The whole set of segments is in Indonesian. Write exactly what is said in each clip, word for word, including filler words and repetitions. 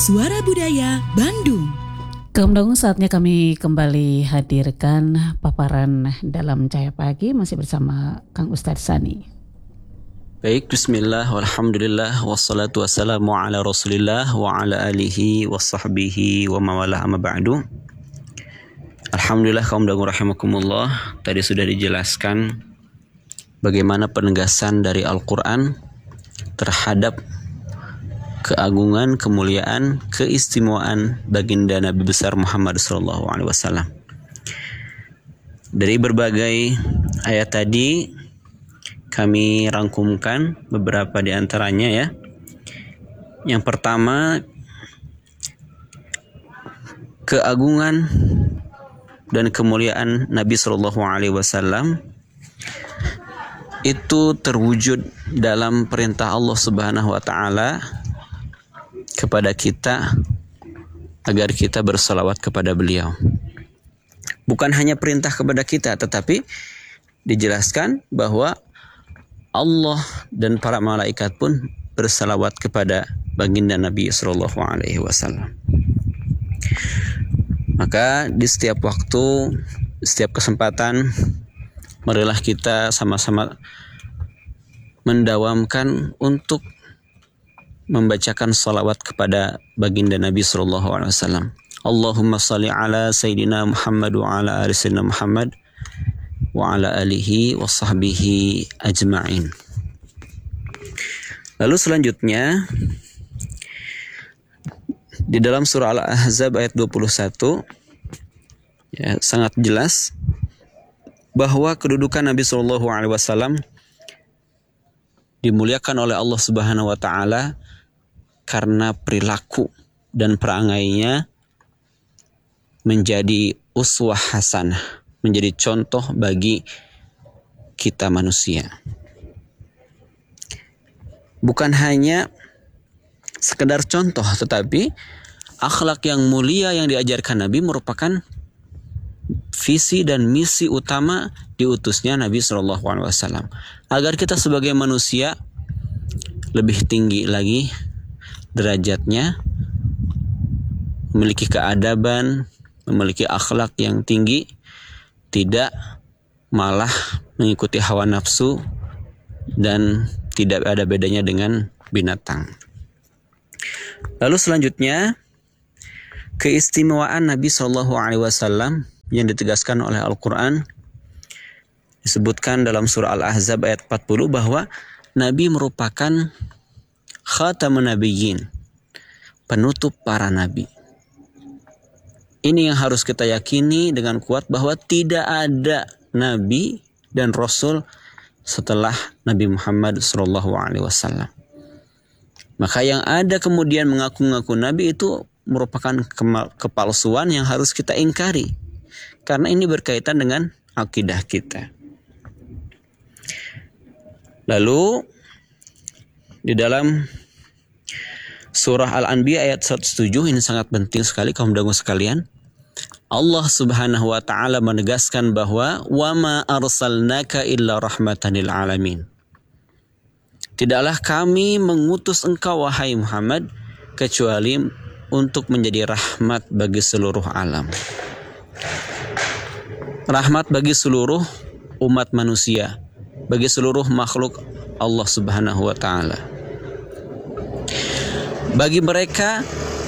Suara Budaya Bandung. Kaum Dangu, saatnya kami kembali hadirkan paparan dalam Cahaya Pagi masih bersama Kang Ustadz Sani. Baik, bismillah, walhamdulillah, wassalatu wassalamu ala rasulillah wa ala alihi wa sahbihi wa mawalah amma ba'du. Alhamdulillah kaum Dangu rahimakumullah, tadi sudah dijelaskan bagaimana penegasan dari Al-Quran terhadap keagungan, kemuliaan, keistimewaan baginda Nabi besar Muhammad sallallahu alaihi wasallam. Dari berbagai ayat tadi kami rangkumkan beberapa di antaranya ya. Yang pertama, keagungan dan kemuliaan Nabi sallallahu alaihi wasallam itu terwujud dalam perintah Allah Subhanahu wa taala kepada kita agar kita bersalawat kepada beliau. Bukan hanya perintah kepada kita, tetapi dijelaskan bahwa Allah dan para malaikat pun bersalawat kepada baginda Nabi sallallahu alaihi wasallam. Maka di setiap waktu, setiap kesempatan, marilah kita sama-sama mendawamkan untuk membacakan salawat kepada baginda Nabi sallallahu alaihi wasallam. Allahumma salli ala Sayyidina Muhammad wa ala ali Sayyidina Muhammad wa ala alihi wa sahbihi ajma'in. Lalu selanjutnya di dalam surah Al-Ahzab ayat dua puluh satu ya, sangat jelas bahwa kedudukan Nabi sallallahu alaihi wasallam dimuliakan oleh Allah Subhanahu wa taala karena perilaku dan perangainya menjadi uswah hasanah, menjadi contoh bagi kita manusia. Bukan hanya sekedar contoh, tetapi akhlak yang mulia yang diajarkan Nabi merupakan visi dan misi utama diutusnya Nabi sallallahu alaihi wasallam, agar kita sebagai manusia lebih tinggi lagi derajatnya, memiliki keadaban, memiliki akhlak yang tinggi, tidak malah mengikuti hawa nafsu dan tidak ada bedanya dengan binatang. Lalu selanjutnya, keistimewaan Nabi sallallahu alaihi wasallam yang ditegaskan oleh Al-Quran disebutkan dalam surah Al-Ahzab ayat empat puluh bahwa Nabi merupakan khatamun nabiyyin, penutup para nabi. Ini yang harus kita yakini dengan kuat, bahwa tidak ada nabi dan rasul setelah Nabi Muhammad sallallahu alaihi wasallam. Maka yang ada kemudian mengaku-ngaku nabi itu merupakan kepalsuan yang harus kita ingkari, karena ini berkaitan dengan akidah kita. Lalu di dalam surah Al-Anbiya ayat seratus tujuh, ini sangat penting sekali kaum dangu sekalian. Allah Subhanahu wa taala menegaskan bahwa wa ma arsalnaka illa rahmatan lil alamin. Tidaklah kami mengutus engkau wahai Muhammad kecuali untuk menjadi rahmat bagi seluruh alam. Rahmat bagi seluruh umat manusia, bagi seluruh makhluk Allah Subhanahu wa taala. Bagi mereka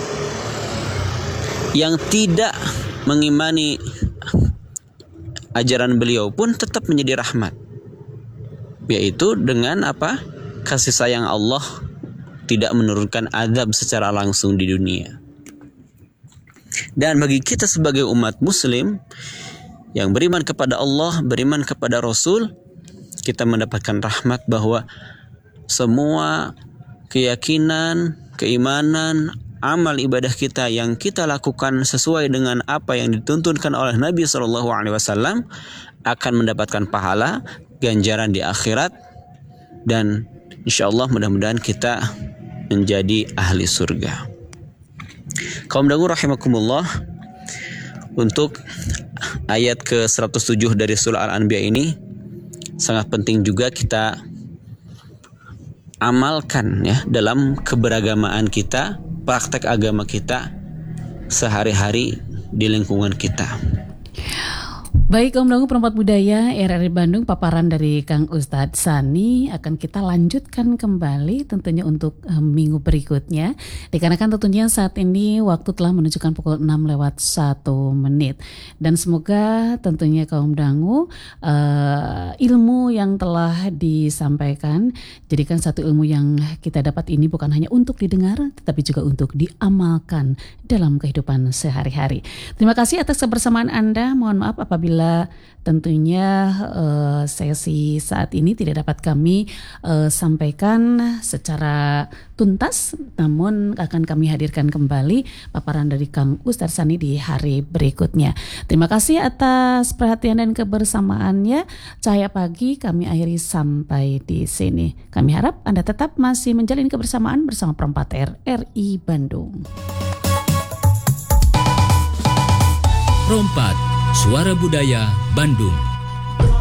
yang tidak mengimani ajaran beliau pun tetap menjadi rahmat, yaitu dengan apa? Kasih sayang Allah, tidak menurunkan azab secara langsung di dunia. Dan bagi kita sebagai umat muslim yang beriman kepada Allah, beriman kepada Rasul, kita mendapatkan rahmat bahwa semua keyakinan, keimanan, amal ibadah kita yang kita lakukan sesuai dengan apa yang dituntunkan oleh Nabi sallallahu alaihi wasallam akan mendapatkan pahala, ganjaran di akhirat, dan insyaallah mudah-mudahan kita menjadi ahli surga. Kaum dangu rahimakumullah, untuk ayat ke seratus tujuh dari surah Al-Anbiya ini sangat penting juga kita amalkan ya dalam keberagamaan kita, praktek agama kita sehari-hari di lingkungan kita. Baik, Kaum Dangu Perempat Budaya R R I Bandung, paparan dari Kang Ustadz Sani akan kita lanjutkan kembali tentunya untuk uh, minggu berikutnya. Dikarenakan tentunya saat ini waktu telah menunjukkan pukul enam lewat satu menit. Dan semoga tentunya Kaum Dangu uh, ilmu yang telah disampaikan jadikan satu ilmu yang kita dapat ini bukan hanya untuk didengar tetapi juga untuk diamalkan dalam kehidupan sehari-hari. Terima kasih atas kebersamaan Anda. Mohon maaf apabila tentunya uh, sesi saat ini tidak dapat kami uh, sampaikan secara tuntas, namun akan kami hadirkan kembali paparan dari Kang Ustadz Sani di hari berikutnya. Terima kasih atas perhatian dan kebersamaannya. Cahaya Pagi kami akhiri sampai di sini. Kami harap Anda tetap masih menjalin kebersamaan bersama Perempat R R I Bandung. Perempat, Suara Budaya Bandung.